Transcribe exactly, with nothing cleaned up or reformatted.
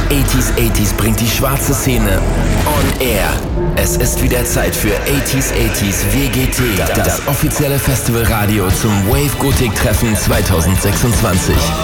achtziger achtziger bringt die schwarze Szene on air. Es ist wieder Zeit für achtziger achtziger W G T, das offizielle Festivalradio zum Wave Gothic Treffen zwanzig sechsundzwanzig.